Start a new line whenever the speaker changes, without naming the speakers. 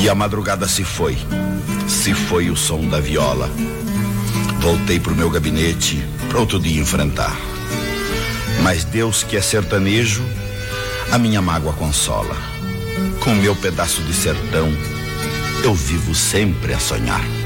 E a madrugada se foi o som da viola. Voltei pro meu gabinete, pronto de enfrentar. Mas Deus, que é sertanejo, a minha mágoa consola. Com meu pedaço de sertão, eu vivo sempre a sonhar.